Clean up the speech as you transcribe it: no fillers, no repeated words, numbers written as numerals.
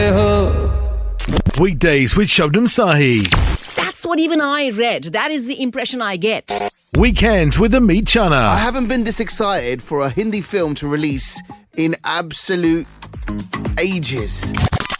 Weekdays with Shabnam Sahi. That's what even I read. That is the impression I get. Weekends with Amit Chana. I haven't been this excited for a Hindi film to release in absolute ages.